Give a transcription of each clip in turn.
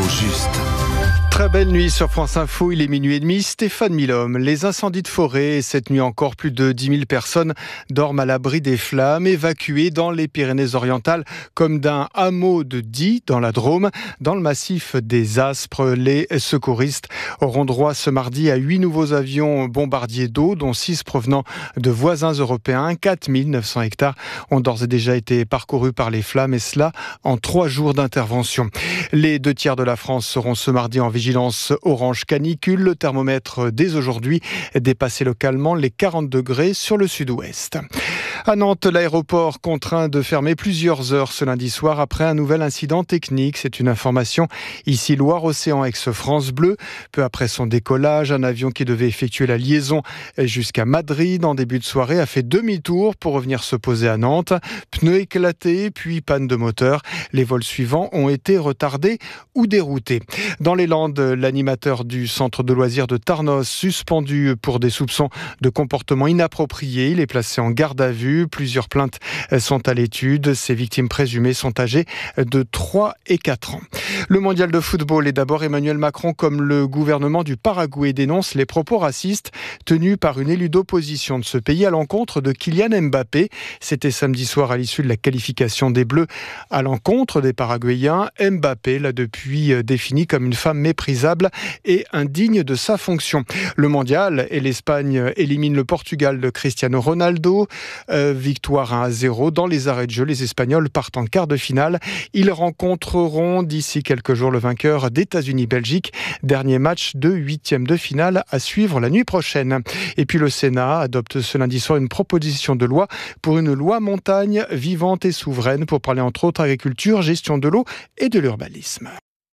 juste. Très belle nuit sur France Info, il est minuit et demi, Stéphane Milhomme. Les incendies de forêt, cette nuit encore, plus de 10 000 personnes dorment à l'abri des flammes, évacuées dans les Pyrénées-Orientales, comme d'un hameau de Die, dans la Drôme. Dans le massif des Aspres, les secouristes auront droit ce mardi à 8 nouveaux avions bombardiers d'eau, dont 6 provenant de voisins européens. 4 900 hectares ont d'ores et déjà été parcourus par les flammes, et cela en 3 jours d'intervention. Les 2 tiers de la France seront ce mardi en vigilance orange canicule. Le thermomètre dès aujourd'hui dépassait localement les 40 degrés sur le sud-ouest. À Nantes, l'aéroport contraint de fermer plusieurs heures ce lundi soir après un nouvel incident technique. C'est une information ici Loire-Océan ex-France Bleu. Peu après son décollage, un avion qui devait effectuer la liaison jusqu'à Madrid en début de soirée a fait demi-tour pour revenir se poser à Nantes. Pneus éclatés, puis panne de moteur. Les vols suivants ont été retardés ou déroutés. Dans les Landes, l'animateur du centre de loisirs de Tarnos suspendu pour des soupçons de comportement inapproprié. Il est placé en garde à vue. Plusieurs plaintes sont à l'étude. Ces victimes présumées sont âgées de 3 et 4 ans. Le mondial de football, et d'abord Emmanuel Macron, comme le gouvernement du Paraguay, dénonce les propos racistes tenus par une élue d'opposition de ce pays à l'encontre de Kylian Mbappé. C'était samedi soir à l'issue de la qualification des Bleus à l'encontre des Paraguayens. Mbappé l'a depuis défini comme une femme méprisable et indigne de sa fonction. Le mondial et l'Espagne éliminent le Portugal de Cristiano Ronaldo. Victoire 1-0. Dans les arrêts de jeu, les Espagnols partent en quart de finale. Ils rencontreront d'ici quelques jours le vainqueur d'États-Unis-Belgique. Dernier match de 8e de finale à suivre la nuit prochaine. Et puis le Sénat adopte ce lundi soir une proposition de loi pour une loi montagne vivante et souveraine pour parler entre autres agriculture, gestion de l'eau et de l'urbanisme.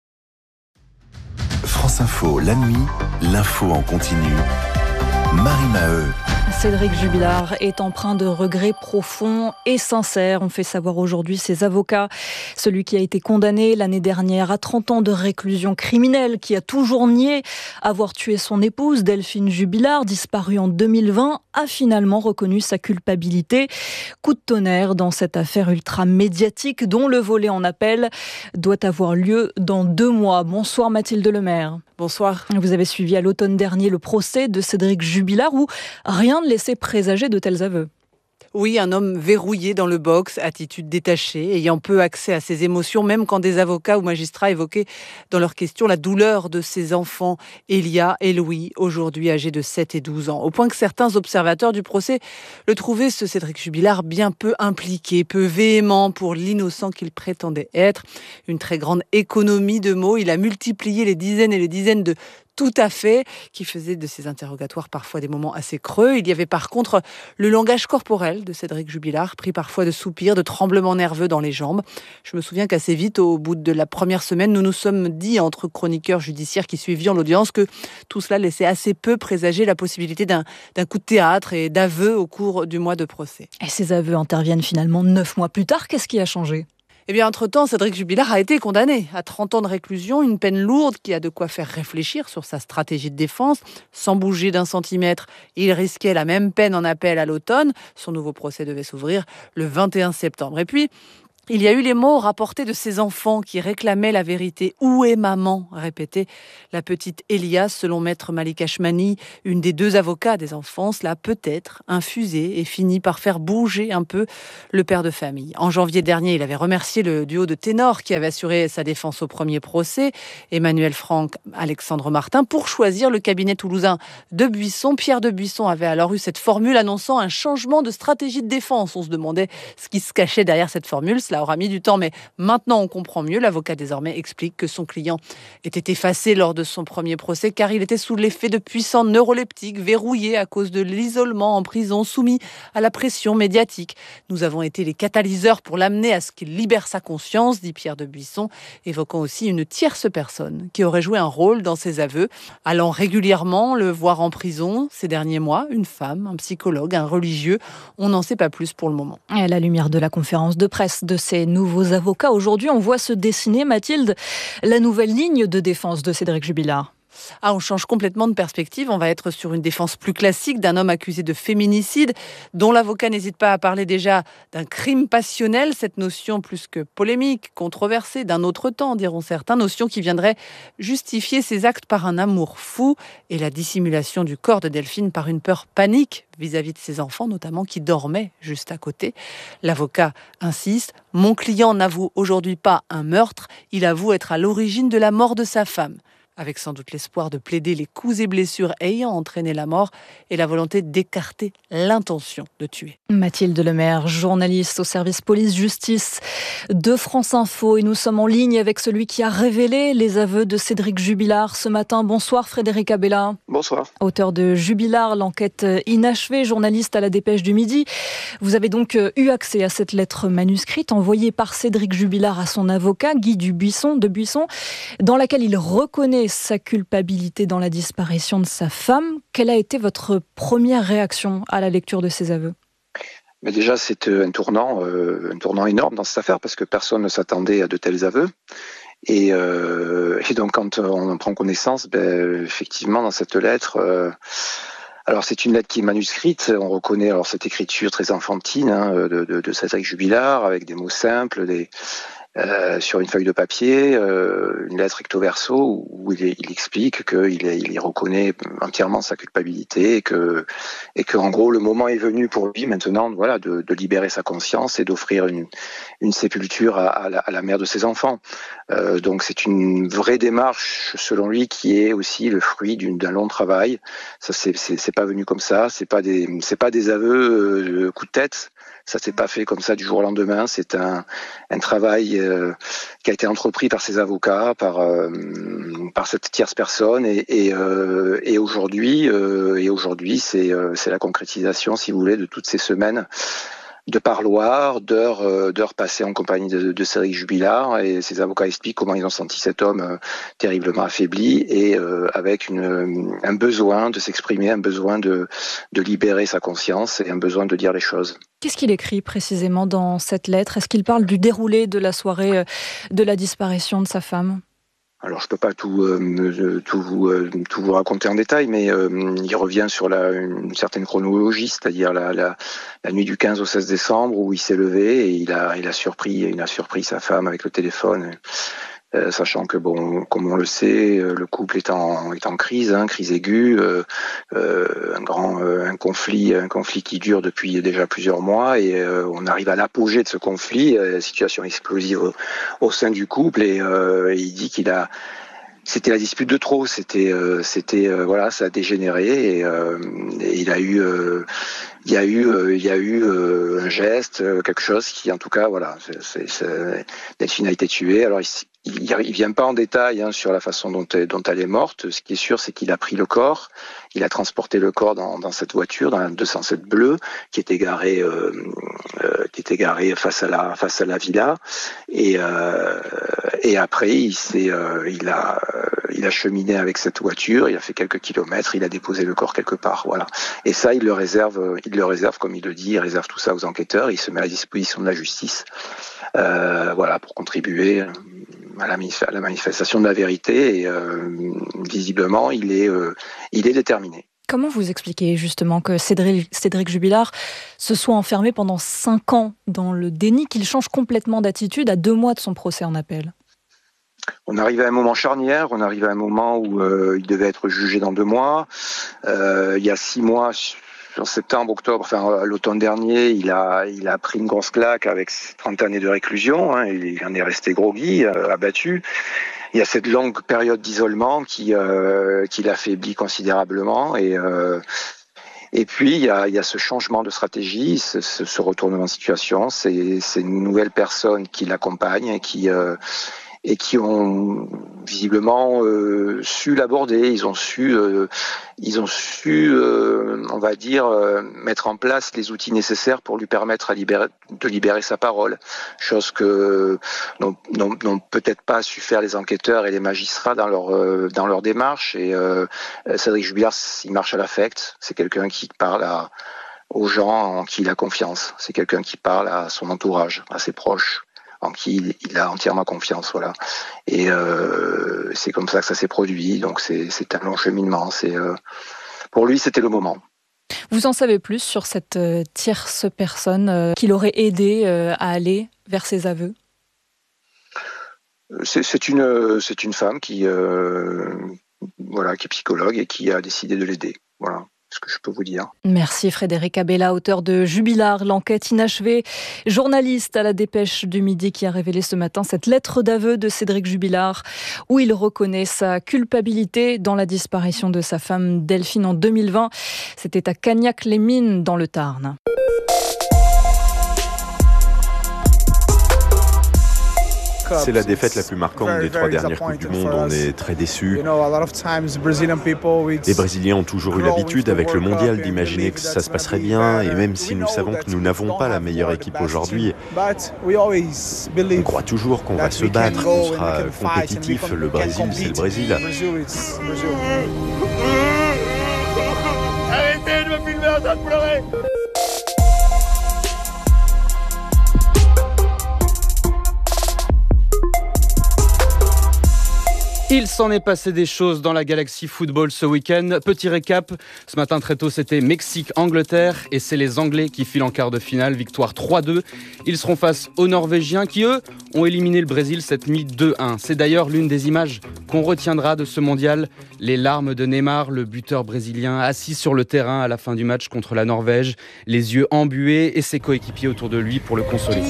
France Info, la nuit, l'info en continu. Marie Maheu. Cédric Jubilard est empreint de regrets profonds et sincères, ont fait savoir aujourd'hui ses avocats. Celui qui a été condamné l'année dernière à 30 ans de réclusion criminelle, qui a toujours nié avoir tué son épouse, Delphine Jubilard, disparue en 2020, a finalement reconnu sa culpabilité. Coup de tonnerre dans cette affaire ultra médiatique dont le volet en appel doit avoir lieu dans 2 mois. Bonsoir Mathilde Lemaire. Bonsoir. Vous avez suivi à l'automne dernier le procès de Cédric Jubilard où rien ne laissait présager de tels aveux. Oui, un homme verrouillé dans le box, attitude détachée, ayant peu accès à ses émotions, même quand des avocats ou magistrats évoquaient dans leurs questions la douleur de ses enfants, Elia et Louis, aujourd'hui âgés de 7 et 12 ans. Au point que certains observateurs du procès le trouvaient, ce Cédric Jubilard, bien peu impliqué, peu véhément pour l'innocent qu'il prétendait être. Une très grande économie de mots, il a multiplié les dizaines et les dizaines de tout à fait, qui faisait de ces interrogatoires parfois des moments assez creux. Il y avait par contre le langage corporel de Cédric Jubilard, pris parfois de soupirs, de tremblements nerveux dans les jambes. Je me souviens qu'assez vite, au bout de la première semaine, nous nous sommes dit entre chroniqueurs judiciaires qui suivions l'audience que tout cela laissait assez peu présager la possibilité d'un coup de théâtre et d'aveux au cours du mois de procès. Et ces aveux interviennent finalement 9 mois plus tard. Qu'est-ce qui a changé ? Eh bien, entre-temps, Cédric Jubilard a été condamné à 30 ans de réclusion, une peine lourde qui a de quoi faire réfléchir sur sa stratégie de défense. Sans bouger d'un centimètre, il risquait la même peine en appel à l'automne. Son nouveau procès devait s'ouvrir le 21 septembre. Et puis, il y a eu les mots rapportés de ses enfants qui réclamaient la vérité. « Où est maman ?» répétait la petite Elia, selon maître Malika Chmani, une des 2 avocats des enfants. Cela peut-être infusé et fini par faire bouger un peu le père de famille. En janvier dernier, il avait remercié le duo de ténors qui avait assuré sa défense au premier procès, Emmanuel Franck, Alexandre Martin, pour choisir le cabinet toulousain de Buisson. Pierre de Buisson avait alors eu cette formule annonçant un changement de stratégie de défense. On se demandait ce qui se cachait derrière cette formule. Cela aura mis du temps, mais maintenant on comprend mieux. L'avocat désormais explique que son client était effacé lors de son premier procès car il était sous l'effet de puissants neuroleptiques, verrouillé à cause de l'isolement en prison, soumis à la pression médiatique. Nous avons été les catalyseurs pour l'amener à ce qu'il libère sa conscience, dit Pierre de Buisson, évoquant aussi une tierce personne qui aurait joué un rôle dans ses aveux, allant régulièrement le voir en prison ces derniers mois, une femme, un psychologue, un religieux. On n'en sait pas plus pour le moment. Et à la lumière de la conférence de presse de ces nouveaux avocats, aujourd'hui, on voit se dessiner, Mathilde, la nouvelle ligne de défense de Cédric Jubilard. On change complètement de perspective. On va être sur une défense plus classique d'un homme accusé de féminicide, dont l'avocat n'hésite pas à parler déjà d'un crime passionnel, cette notion plus que polémique, controversée, d'un autre temps, diront certains, notion qui viendrait justifier ces actes par un amour fou et la dissimulation du corps de Delphine par une peur panique vis-à-vis de ses enfants, notamment qui dormaient juste à côté. L'avocat insiste, « Mon client n'avoue aujourd'hui pas un meurtre, il avoue être à l'origine de la mort de sa femme ». Avec sans doute l'espoir de plaider les coups et blessures ayant entraîné la mort et la volonté d'écarter l'intention de tuer. Mathilde Lemaire, journaliste au service police-justice de France Info. Et nous sommes en ligne avec celui qui a révélé les aveux de Cédric Jubilard ce matin. Bonsoir Frédéric Abella. Bonsoir. Auteur de Jubilard, l'enquête inachevée, journaliste à la Dépêche du Midi. Vous avez donc eu accès à cette lettre manuscrite envoyée par Cédric Jubilard à son avocat, Guy de Buisson, dans laquelle il reconnaît sa culpabilité dans la disparition de sa femme. Quelle a été votre première réaction à la lecture de ces aveux ? Mais déjà, c'est un tournant énorme dans cette affaire parce que personne ne s'attendait à de tels aveux. Et donc, quand on en prend connaissance, effectivement, dans cette lettre, alors c'est une lettre qui est manuscrite. On reconnaît alors cette écriture très enfantine de Cédric Jubilard avec des mots simples, sur une feuille de papier, une lettre recto verso où il explique qu'il reconnaît entièrement sa culpabilité et que en gros le moment est venu pour lui maintenant de libérer sa conscience et d'offrir une sépulture à la mère de ses enfants. Donc c'est une vraie démarche selon lui qui est aussi le fruit d'un long travail. Ça c'est pas venu comme ça, c'est pas des aveux coup de tête. Ça s'est pas fait comme ça du jour au lendemain. C'est un travail qui a été entrepris par ses avocats, par cette tierce personne, et aujourd'hui, c'est la concrétisation, si vous voulez, de toutes ces semaines de parloirs, d'heures passées en compagnie de Cédric Jubilard, et ses avocats expliquent comment ils ont senti cet homme terriblement affaibli et avec un besoin de s'exprimer, un besoin de libérer sa conscience et un besoin de dire les choses. Qu'est-ce qu'il écrit précisément dans cette lettre ? Est-ce qu'il parle du déroulé de la soirée de la disparition de sa femme ? Alors je peux pas tout vous raconter en détail, mais il revient sur une certaine chronologie, c'est-à-dire la nuit du 15 au 16 décembre où il s'est levé et il a surpris sa femme avec le téléphone. Sachant que comme on le sait, le couple est en crise, crise aiguë, un conflit qui dure depuis déjà plusieurs mois, et on arrive à l'apogée de ce conflit, situation explosive au sein du couple, et il dit c'était la dispute de trop, ça a dégénéré, et il y a eu un geste, quelque chose qui, en tout cas, Delphine a été tuée. Alors il vient pas en détail sur la façon dont elle est morte. Ce qui est sûr, c'est qu'il a pris le corps, il a transporté le corps dans cette voiture, dans la 207 bleue, qui était garée face à la villa, et après il a cheminé avec cette voiture, il a fait quelques kilomètres, il a déposé le corps quelque part, voilà. Et ça, il le réserve, comme il le dit, il réserve tout ça aux enquêteurs, il se met à la disposition de la justice, pour contribuer à la manifestation de la vérité, et visiblement, il est déterminé. Comment vous expliquez justement que Cédric Jubilard se soit enfermé pendant 5 ans dans le déni, qu'il change complètement d'attitude à 2 mois de son procès en appel ? On arrive à un moment charnière, on arrive à un moment où il devait être jugé dans 2 mois. Il y a 6 mois, en septembre, octobre, l'automne dernier, il a pris une grosse claque avec 30 années de réclusion. Il en est resté groggy, abattu. Il y a cette longue période d'isolement qui l'affaiblit considérablement, et puis il y a ce changement de stratégie, ce retournement de situation. C'est une nouvelle personne qui l'accompagne et qui ont visiblement su l'aborder. Ils ont su, on va dire, mettre en place les outils nécessaires pour lui permettre de libérer sa parole. Chose que n'ont peut-être pas su faire les enquêteurs et les magistrats dans leur démarche. Et Cédric Jubilard, il marche à l'affect. C'est quelqu'un qui parle aux gens en qui il a confiance. C'est quelqu'un qui parle à son entourage, à ses proches, en qui il a entièrement confiance, voilà. Et c'est comme ça que ça s'est produit. Donc c'est un long cheminement. Pour lui, c'était le moment. Vous en savez plus sur cette tierce personne qui l'aurait aidé à aller vers ses aveux ? C'est une femme qui est psychologue et qui a décidé de l'aider. Voilà ce que je peux vous dire. Merci Frédéric Abella, auteur de Jubilard, l'enquête inachevée, journaliste à la Dépêche du Midi qui a révélé ce matin cette lettre d'aveu de Cédric Jubilard où il reconnaît sa culpabilité dans la disparition de sa femme Delphine en 2020. C'était à Cagnac-les-Mines dans le Tarn. C'est la défaite la plus marquante des 3 dernières Coupes du Monde. On est très déçus. Les Brésiliens ont toujours eu l'habitude avec le mondial d'imaginer que ça se passerait bien. Et même si nous savons que nous n'avons pas la meilleure équipe aujourd'hui, on croit toujours qu'on va se battre, qu'on sera compétitif. Le Brésil, c'est le Brésil. Arrêtez de me filmer en train de pleurer. Il s'en est passé des choses dans la Galaxy Football ce week-end. Petit récap, ce matin très tôt c'était Mexique-Angleterre et c'est les Anglais qui filent en quart de finale, victoire 3-2. Ils seront face aux Norvégiens qui eux ont éliminé le Brésil cette nuit 2-1. C'est d'ailleurs l'une des images qu'on retiendra de ce mondial. Les larmes de Neymar, le buteur brésilien assis sur le terrain à la fin du match contre la Norvège, les yeux embués et ses coéquipiers autour de lui pour le consoler.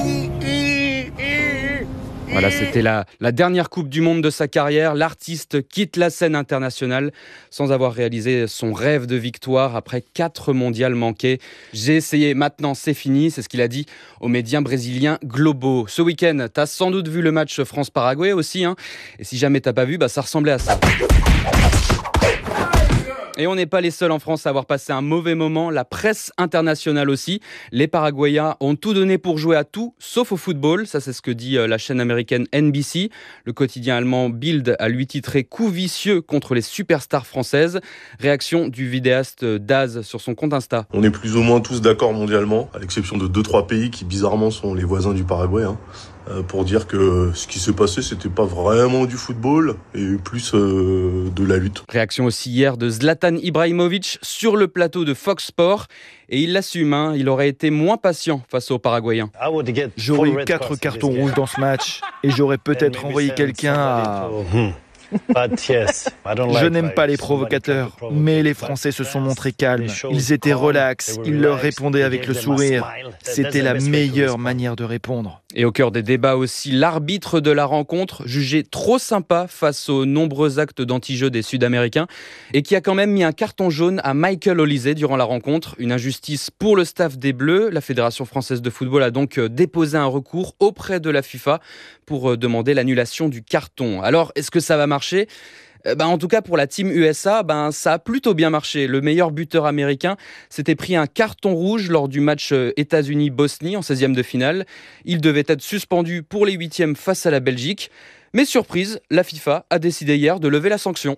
Voilà, c'était la dernière Coupe du Monde de sa carrière. L'artiste quitte la scène internationale sans avoir réalisé son rêve de victoire après 4 mondiales manquées. J'ai essayé, maintenant c'est fini, c'est ce qu'il a dit aux médias brésiliens globaux. Ce week-end, t'as sans doute vu le match France-Paraguay aussi, hein. Et si jamais t'as pas vu, ça ressemblait à ça. Et on n'est pas les seuls en France à avoir passé un mauvais moment, la presse internationale aussi. Les Paraguayens ont tout donné pour jouer à tout, sauf au football. Ça, c'est ce que dit la chaîne américaine NBC. Le quotidien allemand Bild a lui titré « Coup vicieux contre les superstars françaises ». Réaction du vidéaste Daz sur son compte Insta. On est plus ou moins tous d'accord mondialement, à l'exception de 2-3 pays qui bizarrement sont les voisins du Paraguay, pour dire que ce qui s'est passé, c'était pas vraiment du football et plus de la lutte. Réaction aussi hier de Zlatan Ibrahimovic sur le plateau de Fox Sports. Et il l'assume, il aurait été moins patient face aux Paraguayens. J'aurais eu 4 cartons rouges dans ce match et j'aurais peut-être envoyé quelqu'un à... Je n'aime pas les provocateurs, mais les Français se sont montrés calmes. Ils étaient relax, ils leur répondaient avec le sourire. C'était la meilleure manière de répondre. Et au cœur des débats aussi, l'arbitre de la rencontre, jugé trop sympa face aux nombreux actes d'anti-jeu des Sud-Américains, et qui a quand même mis un carton jaune à Michael Olise durant la rencontre. Une injustice pour le staff des Bleus. La Fédération française de football a donc déposé un recours auprès de la FIFA pour demander l'annulation du carton. Alors, est-ce que ça va marcher ? En tout cas, pour la team USA, ça a plutôt bien marché. Le meilleur buteur américain s'était pris un carton rouge lors du match États-Unis-Bosnie en 16e de finale. Il devait être suspendu pour les 8e face à la Belgique. Mais surprise, la FIFA a décidé hier de lever la sanction.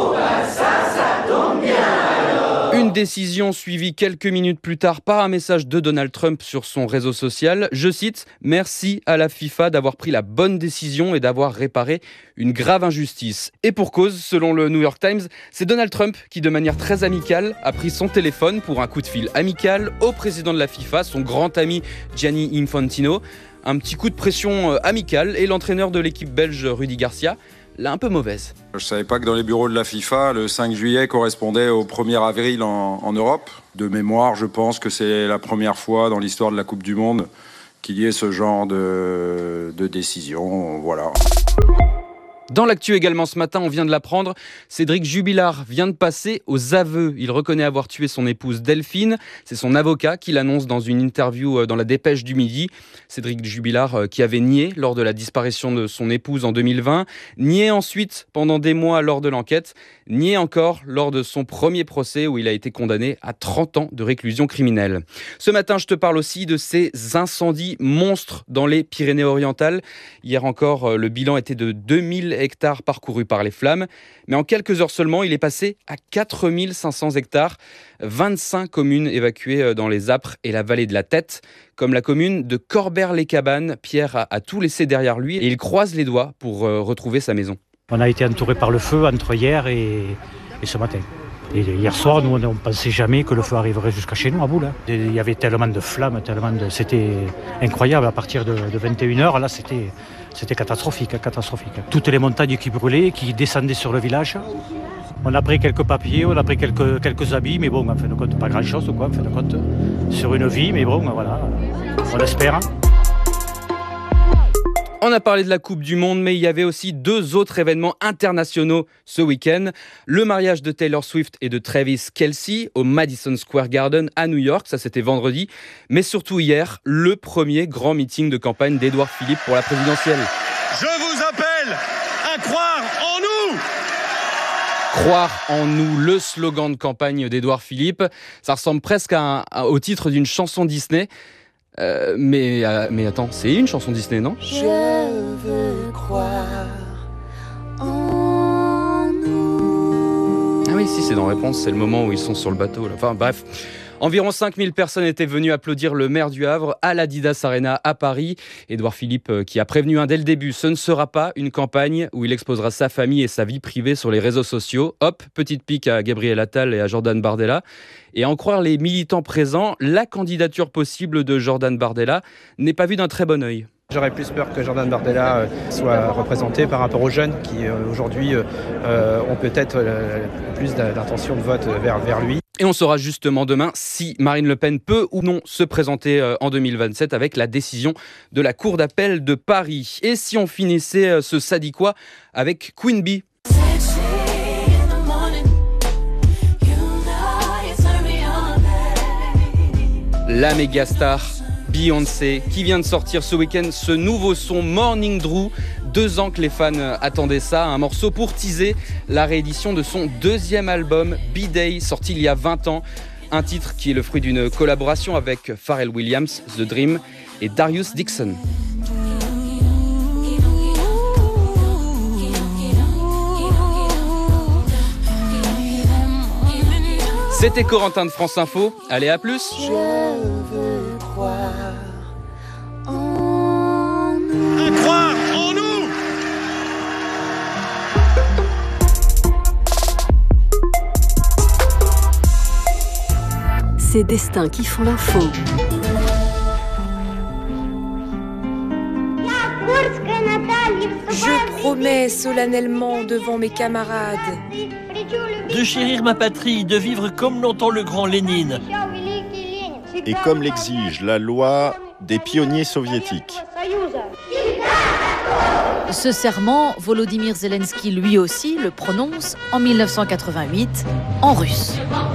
Ça tombe bien. Une décision suivie quelques minutes plus tard par un message de Donald Trump sur son réseau social. Je cite « Merci à la FIFA d'avoir pris la bonne décision et d'avoir réparé une grave injustice ». Et pour cause, selon le New York Times, c'est Donald Trump qui, de manière très amicale, a pris son téléphone pour un coup de fil amical au président de la FIFA, son grand ami Gianni Infantino. Un petit coup de pression amical et l'entraîneur de l'équipe belge Rudi Garcia l'a un peu mauvaise. Je ne savais pas que dans les bureaux de la FIFA, le 5 juillet correspondait au 1er avril en Europe. De mémoire, je pense que c'est la première fois dans l'histoire de la Coupe du Monde qu'il y ait ce genre de décision. Voilà. Dans l'actu également ce matin, on vient de l'apprendre, Cédric Jubilard vient de passer aux aveux. Il reconnaît avoir tué son épouse Delphine. C'est son avocat qui l'annonce dans une interview dans la Dépêche du Midi. Cédric Jubilard qui avait nié lors de la disparition de son épouse en 2020, nié ensuite pendant des mois lors de l'enquête, nié encore lors de son premier procès où il a été condamné à 30 ans de réclusion criminelle. Ce matin, je te parle aussi de ces incendies monstres dans les Pyrénées-Orientales. Hier encore, le bilan était de 2000 hectares parcourus par les flammes. Mais en quelques heures seulement, il est passé à 4500 hectares. 25 communes évacuées dans les Apres et la vallée de la Tête, comme la commune de Corbère-les-Cabanes. Pierre a tout laissé derrière lui et il croise les doigts pour retrouver sa maison. On a été entouré par le feu entre hier et ce matin. Et hier soir, nous, on ne pensait jamais que le feu arriverait jusqu'à chez nous, à Boule. Il y avait tellement de flammes, c'était incroyable. À partir de 21h, là, c'était catastrophique. Toutes les montagnes qui brûlaient, qui descendaient sur le village. On a pris quelques papiers, on a pris quelques habits, mais bon, en fin de compte, pas grand-chose, quoi, en fin de compte, sur une vie, mais bon, voilà, on espère. On a parlé de la Coupe du Monde, mais il y avait aussi 2 autres événements internationaux ce week-end. Le mariage de Taylor Swift et de Travis Kelce au Madison Square Garden à New York, ça c'était vendredi. Mais surtout hier, le premier grand meeting de campagne d'Édouard Philippe pour la présidentielle. Je vous appelle à croire en nous. Croire en nous, le slogan de campagne d'Édouard Philippe. Ça ressemble presque au titre d'une chanson Disney. Mais attends, c'est une chanson Disney, non ? Je veux croire en nous. Ah oui, si, c'est dans Réponse, c'est le moment où ils sont sur le bateau. Là. Enfin bref, environ 5000 personnes étaient venues applaudir le maire du Havre à l'Adidas Arena à Paris. Édouard Philippe qui a prévenu dès le début, ce ne sera pas une campagne où il exposera sa famille et sa vie privée sur les réseaux sociaux. Hop, petite pique à Gabriel Attal et à Jordan Bardella. Et à en croire les militants présents, la candidature possible de Jordan Bardella n'est pas vue d'un très bon œil. J'aurais plus peur que Jordan Bardella soit représenté par rapport aux jeunes qui aujourd'hui ont peut-être plus d'intention de vote vers lui. Et on saura justement demain si Marine Le Pen peut ou non se présenter en 2027 avec la décision de la Cour d'appel de Paris. Et si on finissait ce Ça dit quoi avec Queen Bee. La méga star Beyoncé qui vient de sortir ce week-end ce nouveau son Morning Drew. 2 ans que les fans attendaient ça, un morceau pour teaser la réédition de son 2e album B-Day sorti il y a 20 ans. Un titre qui est le fruit d'une collaboration avec Pharrell Williams, The Dream et Darius Dixon. C'était Corentin de France Info. Allez, à plus. Je veux croire en nous. À croire en nous. Ces destins qui font l'info. Je promets solennellement devant mes camarades de chérir ma patrie, de vivre comme l'entend le grand Lénine. Et comme l'exige la loi des pionniers soviétiques. Ce serment, Volodymyr Zelensky lui aussi le prononce en 1988 en russe.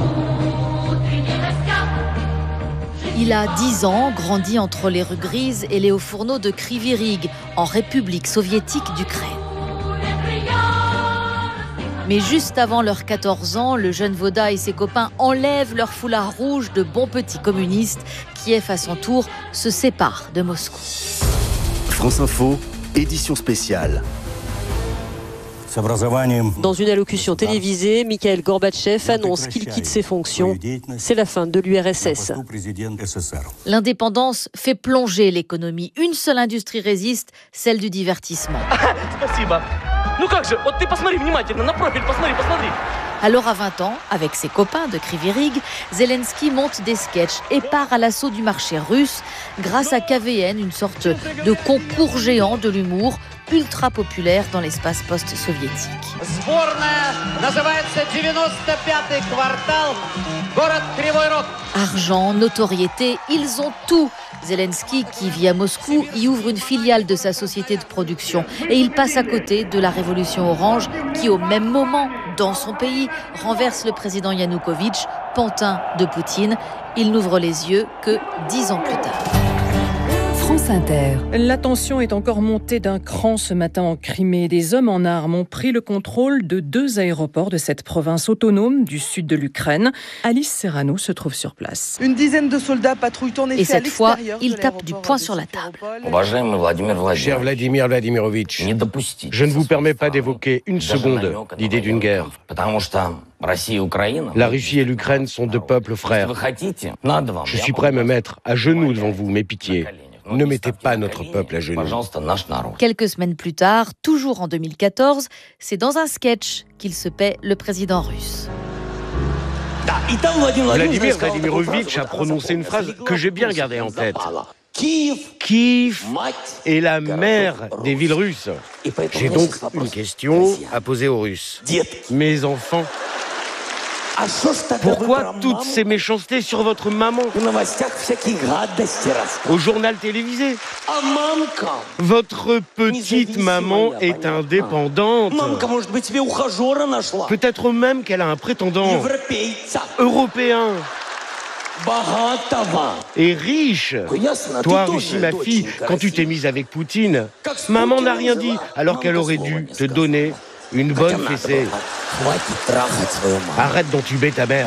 Il a 10 ans, grandi entre les rues grises et les hauts fourneaux de Kryvyi Rih, en République soviétique d'Ukraine. Mais juste avant leurs 14 ans, le jeune Voda et ses copains enlèvent leur foulard rouge de bons petits communistes. Kiev, à son tour, se sépare de Moscou. France Info, édition spéciale. Dans une allocution télévisée, Mikhail Gorbatchev annonce qu'il quitte ses fonctions. C'est la fin de l'URSS. L'indépendance fait plonger l'économie. Une seule industrie résiste, celle du divertissement. Alors à 20 ans, avec ses copains de Kryvyi Rih, Zelensky monte des sketchs et part à l'assaut du marché russe grâce à KVN, une sorte de concours géant de l'humour ultra populaire dans l'espace post-soviétique. Argent, notoriété, ils ont tout. Zelensky, qui vit à Moscou, y ouvre une filiale de sa société de production. Et il passe à côté de la révolution orange qui, au même moment, dans son pays, renverse le président Yanukovych, pantin de Poutine. Il n'ouvre les yeux que 10 ans plus tard. France Inter. La tension est encore montée d'un cran ce matin en Crimée. Des hommes en armes ont pris le contrôle de 2 aéroports de cette province autonome du sud de l'Ukraine. Alice Serrano se trouve sur place. Une dizaine de soldats patrouillent en effet. Et cette fois, il tape du poing sur la table. Cher Vladimir Vladimirovitch, je ne vous permets pas d'évoquer une seconde l'idée d'une guerre. La Russie et l'Ukraine sont 2 peuples frères. Je suis prêt à me mettre à genoux devant vous, mais pitié, Ne mettez pas notre peuple à genoux. Quelques semaines plus tard, toujours en 2014, c'est dans un sketch qu'il se paie le président russe. Vladimir Vladimirovitch a prononcé une phrase que j'ai bien gardée en tête. Kiev est la mère des villes russes. J'ai donc une question à poser aux Russes. Mes enfants, pourquoi toutes ces méchancetés sur votre maman au journal télévisé? Votre petite maman est indépendante. Peut-être même qu'elle a un prétendant européen et riche. Toi, Russie, ma fille, quand tu t'es mise avec Poutine, maman n'a rien dit alors qu'elle aurait dû te donner une bonne fessée. Arrête d'entuber ta mère.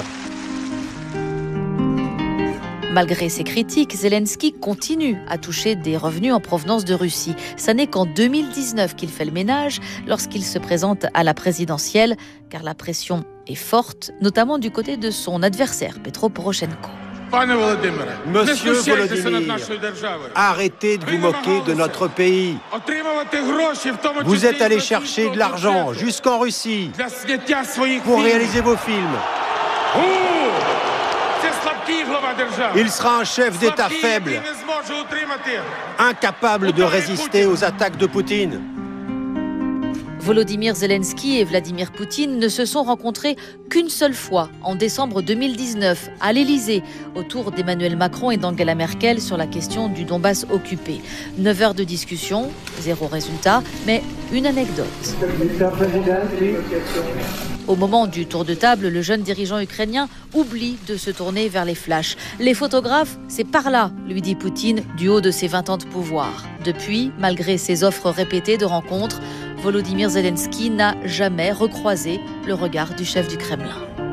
Malgré ses critiques, Zelensky continue à toucher des revenus en provenance de Russie. Ça n'est qu'en 2019 qu'il fait le ménage lorsqu'il se présente à la présidentielle, car la pression est forte, notamment du côté de son adversaire, Petro Poroshenko. Monsieur Volodymyr, arrêtez de vous moquer de notre pays. Vous êtes allé chercher de l'argent jusqu'en Russie pour réaliser vos films. Il sera un chef d'État faible, incapable de résister aux attaques de Poutine. Volodymyr Zelensky et Vladimir Poutine ne se sont rencontrés qu'une seule fois, en décembre 2019, à l'Élysée, autour d'Emmanuel Macron et d'Angela Merkel sur la question du Donbass occupé. 9 heures de discussion, 0 résultat, mais une anecdote. Au moment du tour de table, le jeune dirigeant ukrainien oublie de se tourner vers les flashs. Les photographes, c'est par là, lui dit Poutine, du haut de ses 20 ans de pouvoir. Depuis, malgré ses offres répétées de rencontres, Volodymyr Zelensky n'a jamais recroisé le regard du chef du Kremlin.